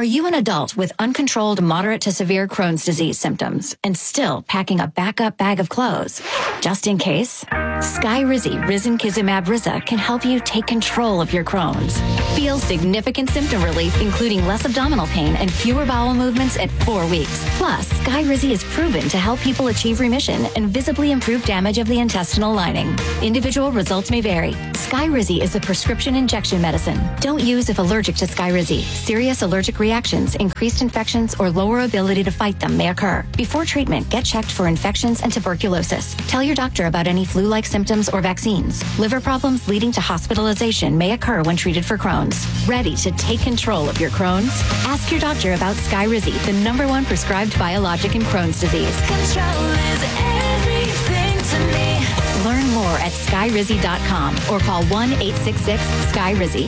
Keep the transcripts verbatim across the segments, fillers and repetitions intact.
you an adult with uncontrolled moderate to severe Crohn's disease symptoms and still packing a backup bag of clothes? Just in case, Skyrizi Risankizumab Riza can help you take control of your Crohn's. Feel significant symptom relief, including less abdominal pain and fewer bowel movements at four weeks. Plus, Skyrizi is proven to help people achieve remission and visibly improve damage of the intestinal lining. Individual results may vary. Skyrizi is a prescription injection medicine. Don't use if allergic to Skyrizi. Serious allergic reactions, increased infections, or lower ability to fight them may occur. Before treatment, get checked for infections and tuberculosis. Tell your doctor about any flu-like symptoms or vaccines. Liver problems leading to hospitalization may occur when treated for Crohn's. Ready to take control of your Crohn's? Ask your doctor about Skyrizi, the number one prescribed biologic in Crohn's disease. Control is everything to me. Learn more at skyrizi dot com or call one eight six six Skyrizi.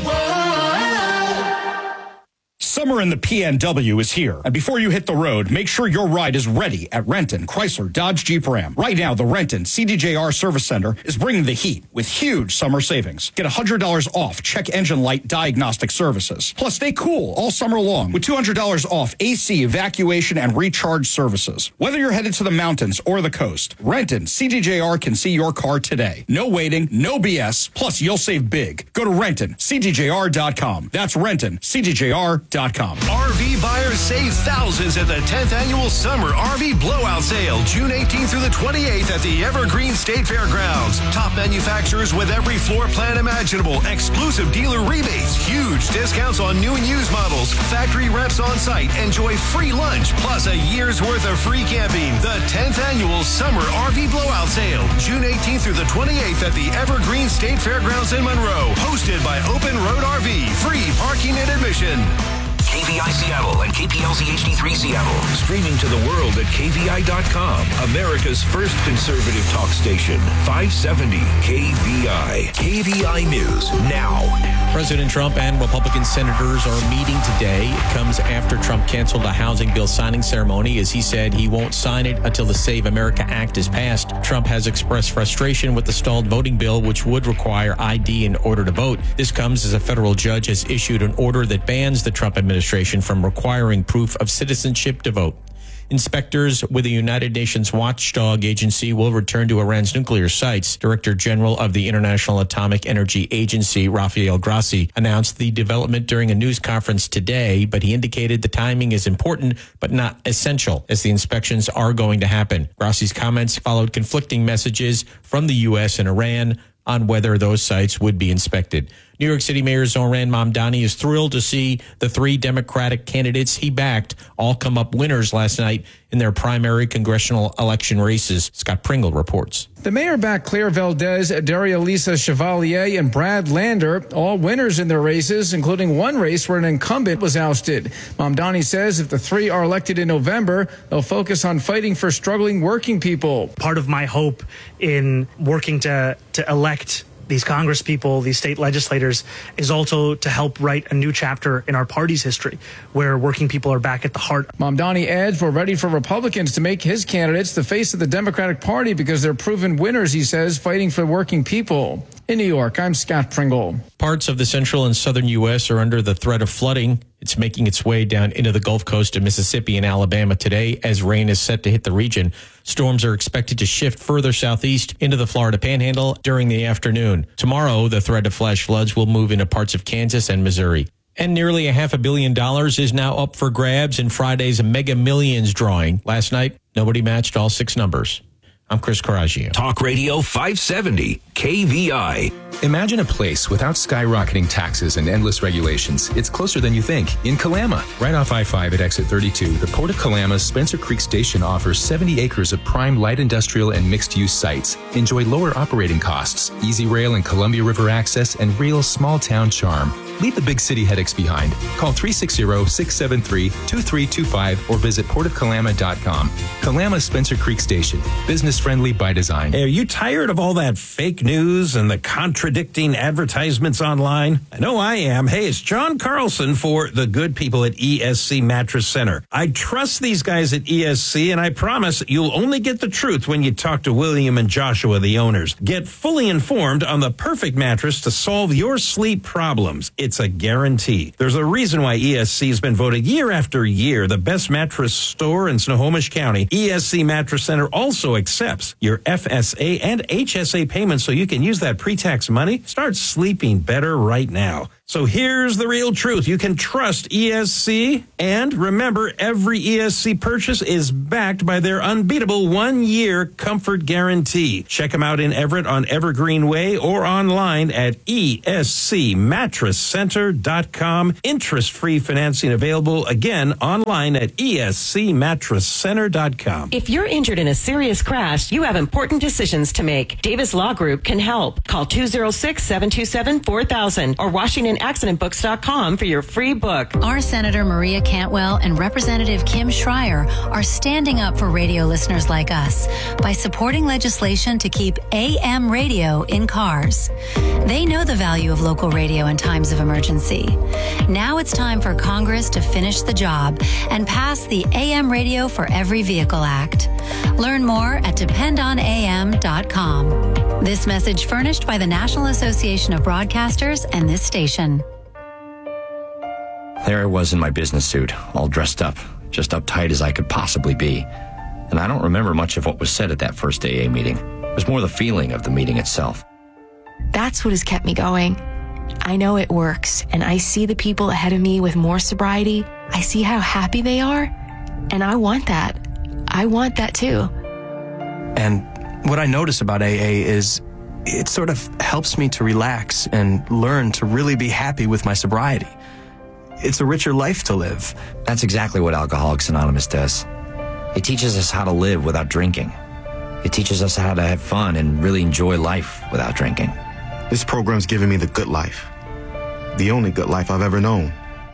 Summer in the P N W is here. And before you hit the road, make sure your ride is ready at Renton, Chrysler, Dodge, Jeep, Ram. Right now, the Renton C D J R Service Center is bringing the heat with huge summer savings. Get one hundred dollars off check engine light diagnostic services. Plus, stay cool all summer long with two hundred dollars off A C evacuation and recharge services. Whether you're headed to the mountains or the coast, Renton C D J R can see your car today. No waiting, no B S. Plus, you'll save big. Go to Renton C D J R dot com. That's Renton C D J R dot com. R V buyers save thousands at the tenth Annual Summer R V Blowout Sale, June eighteenth through the twenty-eighth at the Evergreen State Fairgrounds. Top manufacturers with every floor plan imaginable, exclusive dealer rebates, huge discounts on new and used models, factory reps on site, enjoy free lunch, plus a year's worth of free camping. The tenth Annual Summer R V Blowout Sale, June eighteenth through the twenty-eighth at the Evergreen State Fairgrounds in Monroe. Hosted by Open Road R V. Free parking and admission. K V I Seattle and K P L Z H D three Seattle. Streaming to the world at K V I dot com. America's first conservative talk station. five seventy K V I. K V I News now. President Trump and Republican senators are meeting today. It comes after Trump canceled a housing bill signing ceremony as he said he won't sign it until the Save America Act is passed. Trump has expressed frustration with the stalled voting bill, which would require I D in order to vote. This comes as a federal judge has issued an order that bans the Trump administration from requiring proof of citizenship to vote. Inspectors with the United Nations watchdog agency will return to Iran's nuclear sites. Director General of the International Atomic Energy Agency, Rafael Grossi, announced the development during a news conference today, but he indicated the timing is important but not essential, as the inspections are going to happen. Grossi's comments followed conflicting messages from the U S and Iran on whether those sites would be inspected. New York City Mayor Zohran Mamdani is thrilled to see the three Democratic candidates he backed all come up winners last night in their primary congressional election races. Scott Pringle reports. The mayor backed Claire Valdez, Daria Lisa Chevalier, and Brad Lander, all winners in their races, including one race where an incumbent was ousted. Mamdani says if the three are elected in November, they'll focus on fighting for struggling working people. Part of my hope in working to, to elect these Congress people, these state legislators, is also to help write a new chapter in our party's history where working people are back at the heart. Mamdani adds we're ready for Republicans to make his candidates the face of the Democratic Party because they're proven winners, he says, fighting for working people. In New York, I'm Scott Pringle. Parts of the central and southern U S are under the threat of flooding. It's making its way down into the Gulf Coast of Mississippi and Alabama today as rain is set to hit the region. Storms are expected to shift further southeast into the Florida Panhandle during the afternoon. Tomorrow, the threat of flash floods will move into parts of Kansas and Missouri. And nearly a half a billion dollars is now up for grabs in Friday's Mega Millions drawing. Last night, nobody matched all six numbers. I'm Chris Coraggio. Talk Radio five seventy K V I. Imagine a place without skyrocketing taxes and endless regulations. It's closer than you think. In Kalama, right off I five at exit thirty-two, the Port of Kalama's Spencer Creek Station offers seventy acres of prime light industrial and mixed-use sites. Enjoy lower operating costs, easy rail and Columbia River access, and real small-town charm. Leave the big city headaches behind. Call three six zero, six seven three, two three two five or visit port of kalama dot com. Kalama Spencer Creek Station. Business friendly by design. Are you tired of all that fake news and the contradicting advertisements online? I know I am. Hey, it's John Carlson for the good people at E S C Mattress Center. I trust these guys at E S C, and I promise you'll only get the truth when you talk to William and Joshua, the owners. Get fully informed on the perfect mattress to solve your sleep problems. It's it's a guarantee. There's a reason why E S C has been voted year after year the best mattress store in Snohomish County. E S C Mattress Center also accepts your F S A and H S A payments so you can use that pre-tax money. Start sleeping better right now. So here's the real truth. You can trust E S C, and remember, every E S C purchase is backed by their unbeatable one-year comfort guarantee. Check them out in Everett on Evergreen Way or online at E S C mattress center dot com. Interest-free financing available, again, online at E S C mattress center dot com. If you're injured in a serious crash, you have important decisions to make. Davis Law Group can help. Call two oh six, seven two seven, four thousand or Washington Accident Books dot com for your free book. Our Senator Maria Cantwell and Representative Kim Schreier are standing up for radio listeners like us by supporting legislation to keep A M radio in cars. They know the value of local radio in times of emergency. Now it's time for Congress to finish the job and pass the A M Radio for Every Vehicle Act. Learn more at depend on A M dot com. This message furnished by the National Association of Broadcasters and this station. There I was in my business suit, all dressed up, just uptight as I could possibly be. And I don't remember much of what was said at that first A A meeting. It was more the feeling of the meeting itself. That's what has kept me going. I know it works, and I see the people ahead of me with more sobriety. I see how happy they are, and I want that. I want that too. And what I notice about A A is it sort of helps me to relax and learn to really be happy with my sobriety. It's a richer life to live. That's exactly what Alcoholics Anonymous does. It teaches us how to live without drinking. It teaches us how to have fun and really enjoy life without drinking. This program's given me the good life. The only good life I've ever known.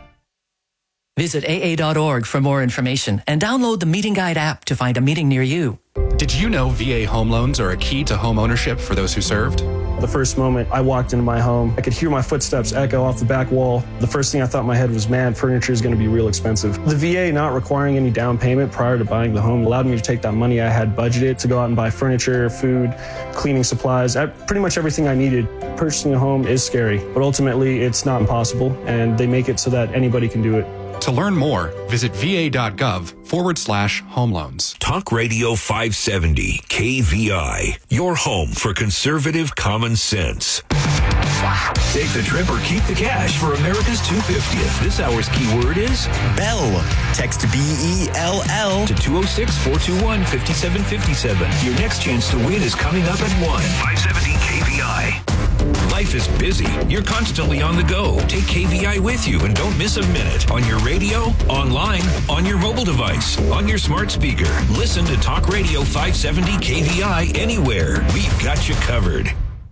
Visit A A dot org for more information and download the Meeting Guide app to find a meeting near you. Did you know V A home loans are a key to home ownership for those who served? The first moment I walked into my home, I could hear my footsteps echo off the back wall. The first thing I thought in my head was, man, furniture is going to be real expensive. The V A not requiring any down payment prior to buying the home allowed me to take that money I had budgeted to go out and buy furniture, food, cleaning supplies, pretty much everything I needed. Purchasing a home is scary, but ultimately it's not impossible, and they make it so that anybody can do it. To learn more, visit V A dot gov forward slash home loans. Talk Radio five seventy, K V I, your home for conservative common sense. Take the trip or keep the cash for America's two hundred fiftieth. This hour's keyword is Bell. Text B E L L to two oh six, four two one, five seven five seven. Your next chance to win is coming up at one. five seventy K V I. Life is busy. You're constantly on the go. Take K V I with you and don't miss a minute. On your radio, online, on your mobile device, on your smart speaker. Listen to Talk Radio five seventy K V I anywhere. We've got you covered.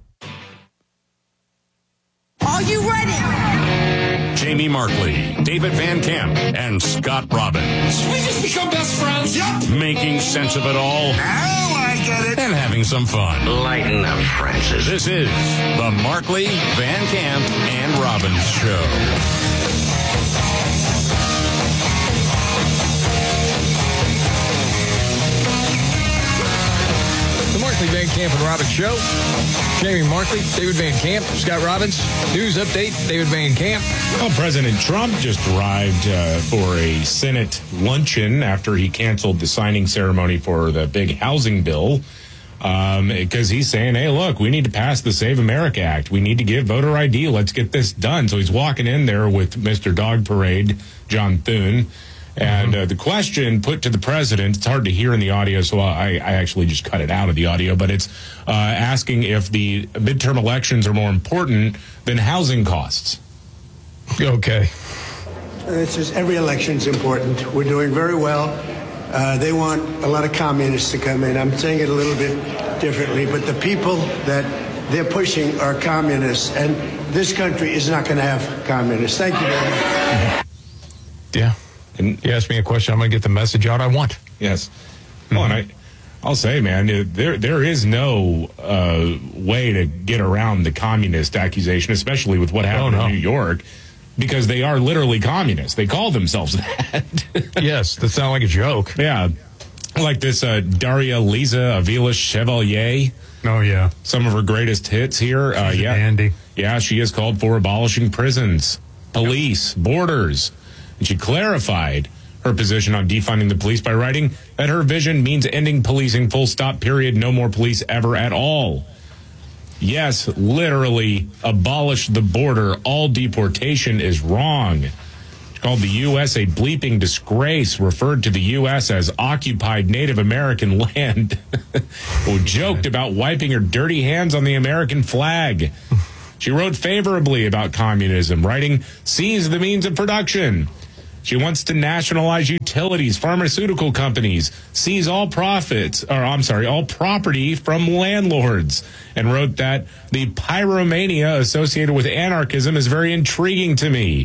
Are you ready? Jamie Markley, David Van Camp, and Scott Robbins. We just become best friends. Yep. Making sense of it all. Oh, I get it. And having some fun. Lighten up, Francis. This is the Markley, Van Camp, and Robbins Show. Markley, Van Camp, and Robbins Show. Jamie Markley, David Van Camp, Scott Robbins. News update, David Van Camp. Well, President Trump just arrived uh, for a Senate luncheon after he canceled the signing ceremony for the big housing bill um, because he's saying, hey, look, we need to pass the Save America Act. We need to give voter I D. Let's get this done. So he's walking in there with Mister Dog Parade, John Thune. And uh, the question put to the president, it's hard to hear in the audio, so I, I actually just cut it out of the audio, but it's uh, asking if the midterm elections are more important than housing costs. Okay. It's just every election's important. We're doing very well. Uh, they want a lot of communists to come in. I'm saying it a little bit differently, but the people that they're pushing are communists, and this country is not going to have communists. Thank you very much. Yeah. And you asked me a question, I'm going to get the message out I want. Yes. Mm-hmm. Well, and I, I'll say, man, there there is no uh, way to get around the communist accusation, especially with what happened oh, no. in New York, because they are literally communists. They call themselves that. Yes, that sounds like a joke. Yeah. Like this uh, Daria Lisa Avila Chevalier. Oh, yeah. Some of her greatest hits here. Uh, yeah. Andy. Yeah, she has called for abolishing prisons, police, borders. And she clarified her position on defunding the police by writing that her vision means ending policing, full stop, period, no more police ever at all. Yes, literally abolish the border. All deportation is wrong. She called the U S a bleeping disgrace, referred to the U S as occupied Native American land, who joked about wiping her dirty hands on the American flag. She wrote favorably about communism, writing, seize the means of production. She wants to nationalize utilities, pharmaceutical companies, seize all profits, or I'm sorry, all property from landlords, and wrote that the pyromania associated with anarchism is very intriguing to me.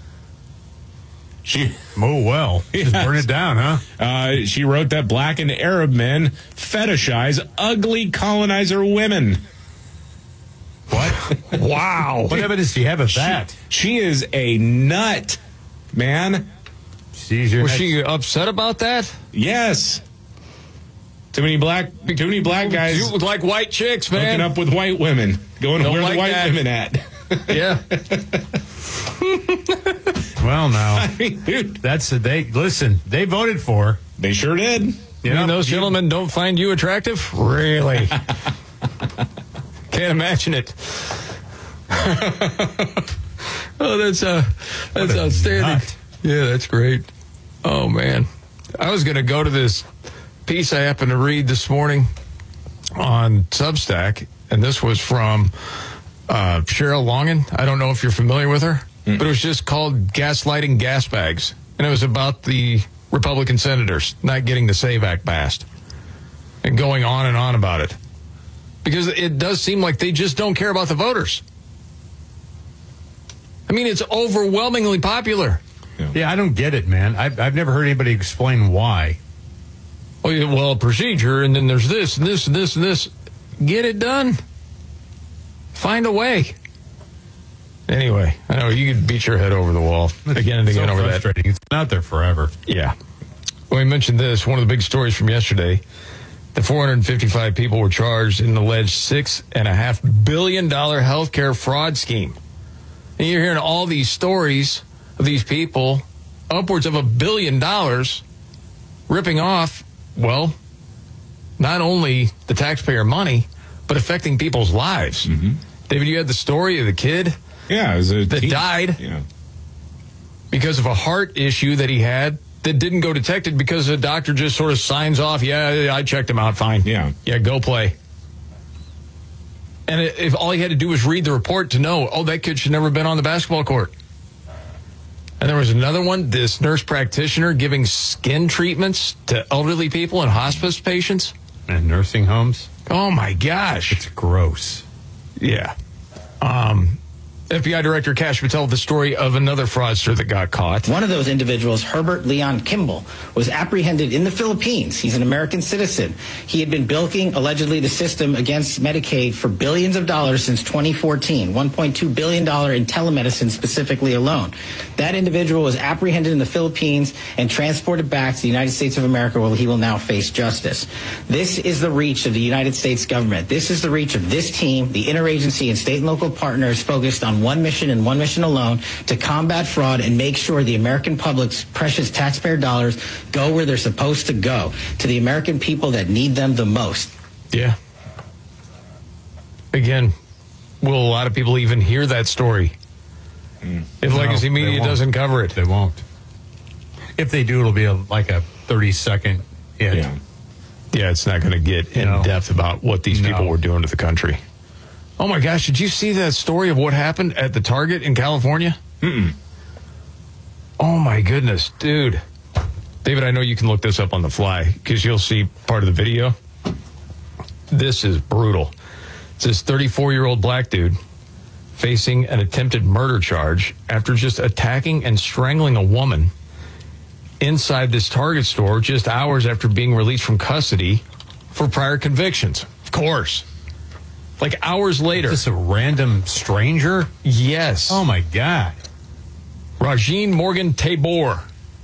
She, oh, well, just yes. burn it down, huh? Uh, she wrote that black and Arab men fetishize ugly colonizer women. What? Wow. What evidence do you have of she, that? She is a nut. Man, She's your was next... she upset about that? Yes. Too many black, too many black guys. You look like white chicks, man. Hooking up with white women, going Don't where like the white that. women at. Yeah. Well, now I mean, dude, that's a, they. Listen, they voted for. They sure did. You You mean know, those you- gentlemen don't find you attractive? Really? Can't imagine it. Oh, that's uh, that's outstanding. nut. Yeah, that's great. Oh man, I was going to go to this piece I happened to read this morning on Substack, and this was from uh, Cheryl Longan. I don't know if you're familiar with her, mm. but it was just called "Gaslighting Gas Bags," and it was about the Republican senators not getting the SAVE Act passed, and going on and on about it, because it does seem like they just don't care about the voters. I mean, it's overwhelmingly popular. Yeah, yeah I don't get it, man. I've, I've never heard anybody explain why. Oh, yeah, well, procedure, and then there's this, and this, and this, and this. Get it done. Find a way. Anyway, I know you could beat your head over the wall again and again so over frustrating. that. It's been out there forever. Yeah. Well, we mentioned this, one of the big stories from yesterday. The four hundred fifty-five people were charged in an alleged six and a half billion dollar healthcare fraud scheme. And you're hearing all these stories of these people, upwards of a billion dollars, ripping off, well, not only the taxpayer money, but affecting people's lives. Mm-hmm. David, you had the story of the kid yeah, it was a that teen. died yeah. because of a heart issue that he had that didn't go detected because the doctor just sort of signs off, yeah, I checked him out, fine. Yeah. Yeah, go play. And if all he had to do was read the report to know, oh, that kid should never have been on the basketball court. And there was another one, this nurse practitioner giving skin treatments to elderly people and hospice patients. And nursing homes. Oh, my gosh. It's gross. Yeah. Um, F B I Director Kash Patel with the story of another fraudster that got caught. One of those individuals, Herbert Leon Kimball, was apprehended in the Philippines. He's an American citizen. He had been bilking, allegedly, the system against Medicaid for billions of dollars since twenty fourteen, one point two billion dollars in telemedicine specifically alone. That individual was apprehended in the Philippines and transported back to the United States of America, where he will now face justice. This is the reach of the United States government. This is the reach of this team, the interagency and state and local partners focused on one mission and one mission alone, to combat fraud and make sure the American public's precious taxpayer dollars go where they're supposed to go, to the American people that need them the most. Yeah. Again, will a lot of people even hear that story? Mm. If no, Legacy Media doesn't cover it. They won't. If they do, it'll be a, like a thirty second hit. Yeah, yeah it's not going to get in no. depth about what these no. people were doing to the country. Oh, my gosh, did you see that story of what happened at the Target in California? Mm-mm. Oh, my goodness, dude. David, I know you can look this up on the fly because you'll see part of the video. This is brutal. It's this thirty-four-year-old black dude facing an attempted murder charge after just attacking and strangling a woman inside this Target store just hours after being released from custody for prior convictions. Of course. Like hours later. Is this a random stranger? Yes. Oh, my God. Rajeen Morgan Tabor.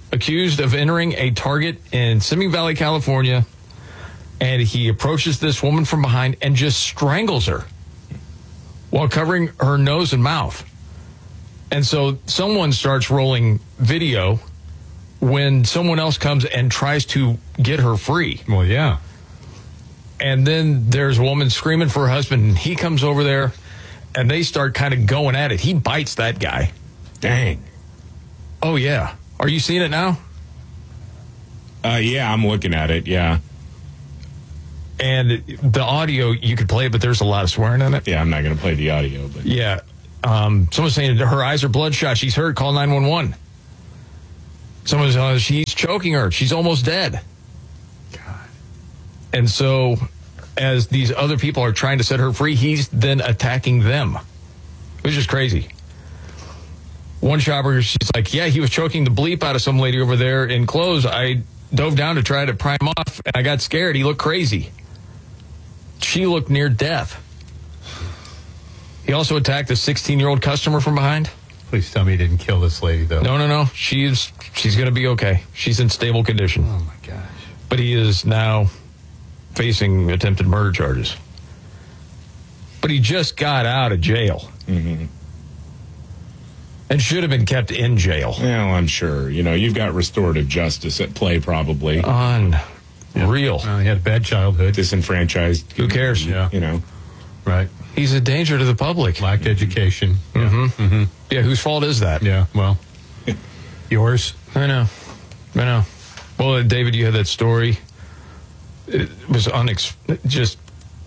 accused of entering a Target in Simi Valley, California, and he approaches this woman from behind and just strangles her while covering her nose and mouth. And so someone starts rolling video when someone else comes and tries to get her free. Well, yeah. And then there's a woman screaming for her husband, and he comes over there, and they start kind of going at it. He bites that guy. Dang. Oh, yeah. Are you seeing it now? Uh, yeah, I'm looking at it, yeah. And the audio, you could play it, but there's a lot of swearing in it. Yeah, I'm not going to play the audio. But Yeah. Um, someone's saying her eyes are bloodshot. She's hurt. Call nine one one. Someone's uh, she's choking her. She's almost dead. God. And so, as these other people are trying to set her free, he's then attacking them, which is crazy. One shopper, she's like, yeah, he was choking the bleep out of some lady over there in clothes. I dove down to try to pry him off, and I got scared. He looked crazy. She looked near death. He also attacked a sixteen-year-old customer from behind. Please tell me he didn't kill this lady, though. No, no, no. She's she's going to be okay. She's in stable condition. Oh, my gosh. But he is now facing attempted murder charges. But he just got out of jail. Mm-hmm. And should have been kept in jail. Well, I'm sure. You know, you've got restorative justice at play, probably. Unreal. Well, he had a bad childhood. Disenfranchised. Who cares? Yeah. You know. Right. He's a danger to the public. Lacked education. Yeah. Mm-hmm. Mm-hmm. Yeah, whose fault is that? Yeah, well, yours. I know. I know. Well, David, you had that story. It was unex- just...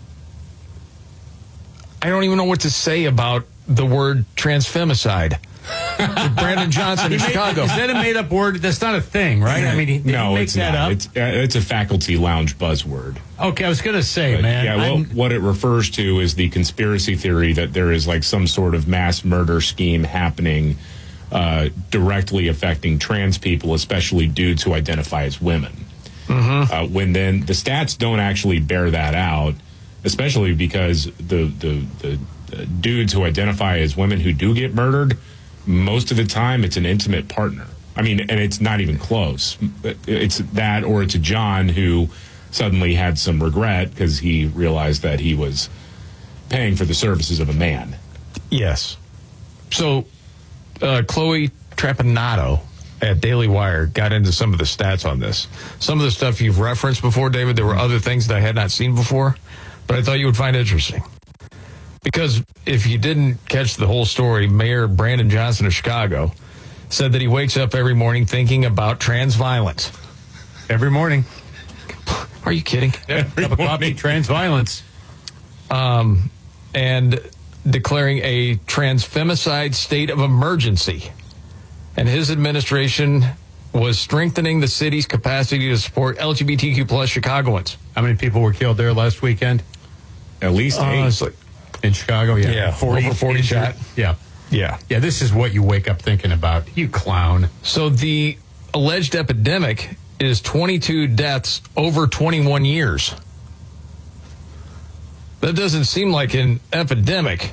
I don't even know what to say about the word transfemicide. Brandon Johnson in He made- Chicago. Is that a made-up word? That's not a thing, right? I mean, he, did no, he make it's that not. up? It's, uh, it's a faculty lounge buzzword. Okay, I was going to say, But, man. yeah, well, I'm- what it refers to is the conspiracy theory that there is like some sort of mass murder scheme happening uh, directly affecting trans people, especially dudes who identify as women. Mm-hmm. Uh, when then the stats don't actually bear that out, especially because the, the, the, the dudes who identify as women who do get murdered, most of the time it's an intimate partner. I mean, and it's not even close. It's that, or it's a John who suddenly had some regret because he realized that he was paying for the services of a man. Yes. So, uh, Chloe Trapanato at Daily Wire got into some of the stats on this. Some of the stuff you've referenced before, David, there were other things that I had not seen before, but I thought you would find interesting. Because if you didn't catch the whole story, Mayor Brandon Johnson of Chicago said that he wakes up every morning thinking about trans violence. Every morning. Are you kidding? Every Cup of coffee, trans violence. Um, and declaring a transfemicide state of emergency. And his administration was strengthening the city's capacity to support L G B T Q plus Chicagoans. How many people were killed there last weekend? At least eight. Uh, it's like, In Chicago, yeah. Yeah, over forty shot. Yeah. Yeah. Yeah, this is what you wake up thinking about. You clown. So the alleged epidemic is twenty-two deaths over twenty-one years. That doesn't seem like an epidemic,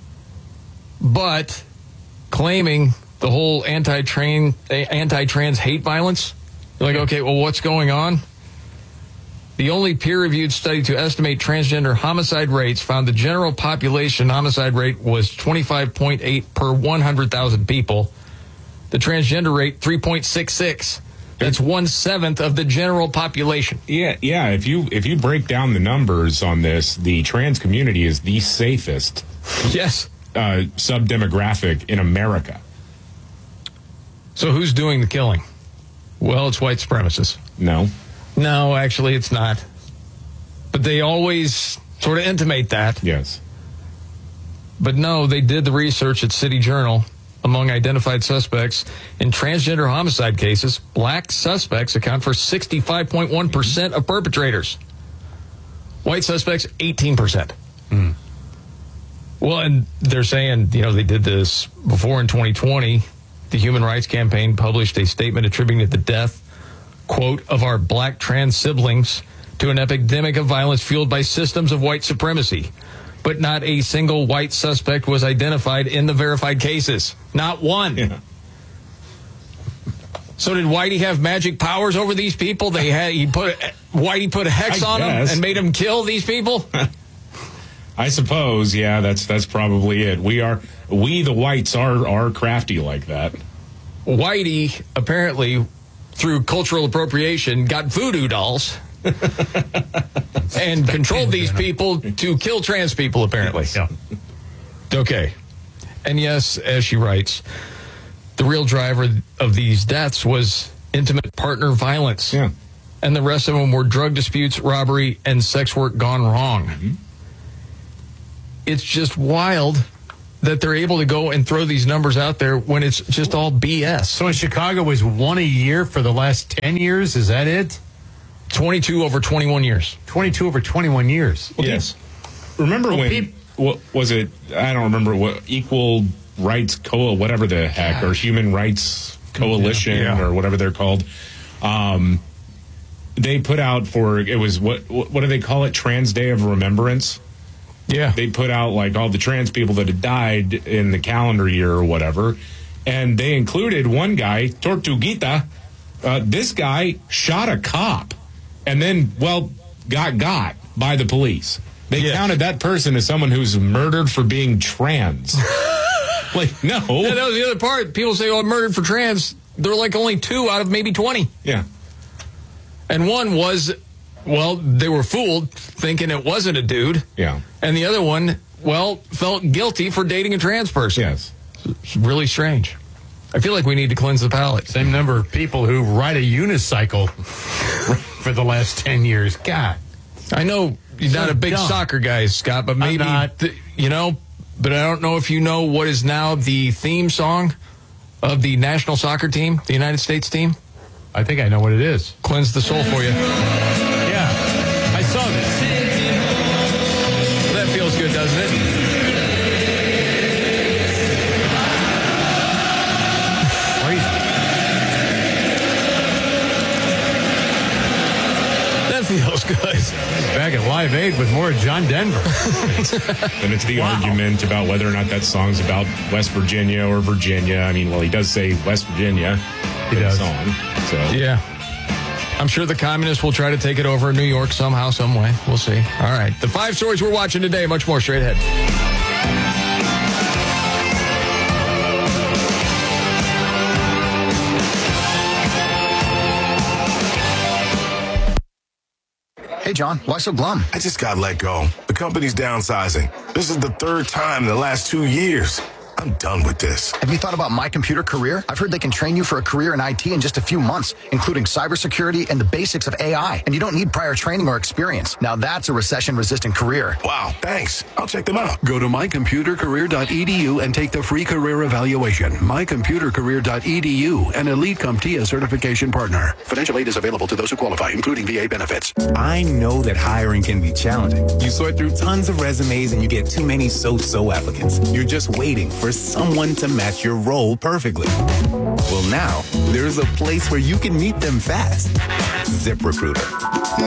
but claiming the whole anti-trans, anti-trans hate violence, you're like, okay, well, what's going on? The only peer-reviewed study to estimate transgender homicide rates found the general population homicide rate was twenty-five point eight per one hundred thousand people. The transgender rate, three point six six. That's one-seventh of the general population. Yeah, yeah. If you if you break down the numbers on this, the trans community is the safest yes uh, sub-demographic in America. So who's doing the killing? Well, it's white supremacists. No. No, actually, it's not. But they always sort of intimate that. Yes. But no, they did the research at City Journal. Among identified suspects in transgender homicide cases, black suspects account for sixty-five point one percent of perpetrators. White suspects, eighteen percent. Mm. Well, and they're saying, you know, they did this before in twenty twenty. The Human Rights Campaign published a statement attributing the death, quote, of our black trans siblings to an epidemic of violence fueled by systems of white supremacy. But not a single white suspect was identified in the verified cases. Not one. Yeah. So did Whitey have magic powers over these people? They had he put Whitey put a hex I on guess. them and made them kill these people? I suppose, yeah, that's that's probably it. We are we the whites are are crafty like that. Whitey apparently, through cultural appropriation, got voodoo dolls and controlled these people to kill trans people, apparently. Yeah. Okay. And yes, as she writes, the real driver of these deaths was intimate partner violence. Yeah. And the rest of them were drug disputes, robbery, and sex work gone wrong. Mm-hmm. It's just wild that they're able to go and throw these numbers out there when it's just all B S. So in Chicago was one a year for the last ten years? Is that it? twenty-two over twenty-one years. twenty-two over twenty-one years. Well, yes. Remember Well, when, peop- what was it, I don't remember, what Equal Rights Co, whatever the heck, or Human Rights Coalition, Yeah. Yeah. or whatever they're called. Um, they put out for, it was, what what do they call it, Trans Day of Remembrance? Yeah. They put out like all the trans people that had died in the calendar year or whatever. And they included one guy, Tortuguita. Uh, this guy shot a cop and then, well, got got by the police. They Yes. counted that person as someone who's murdered for being trans. Like, no. Yeah, that was the other part. People say, oh, murdered for trans. They're like only two out of maybe twenty. Yeah. And one was, well, they were fooled thinking it wasn't a dude. Yeah. And the other one, well, felt guilty for dating a trans person. Yes. It's really strange. I feel like we need to cleanse the palate. Same number of people who ride a unicycle for the last ten years. God. I know you're So not a big dumb. soccer guy, Scott, but maybe, not. th- you know, but I don't know if you know what is now the theme song of the national soccer team, the United States team. I think I know what it is. Cleanse the soul for you. Yeah. I saw this. That feels good, doesn't it? That feels good. Back at Live Aid with more John Denver. And it's the argument about whether or not that song's about West Virginia or Virginia. I mean, well, he does say West Virginia in the does. song. So Yeah. I'm sure the communists will try to take it over in New York somehow, some way. We'll see. All right. The five stories we're watching today, much more straight ahead. Hey, John, why so glum? I just got let go. The company's downsizing. This is the third time in the last two years. I'm done with this. Have you thought about My Computer Career? I've heard they can train you for a career in I T in just a few months, including cybersecurity and the basics of A I. And you don't need prior training or experience. Now that's a recession-resistant career. Wow, thanks. I'll check them out. Go to my computer career dot e d u and take the free career evaluation. my computer career dot e d u, an Elite CompTIA certification partner. Financial aid is available to those who qualify, including V A benefits. I know that hiring can be challenging. You sort through tons of resumes and you get too many so-so applicants. You're just waiting for someone to match your role perfectly. Well, now there's a place where you can meet them fast. ZipRecruiter.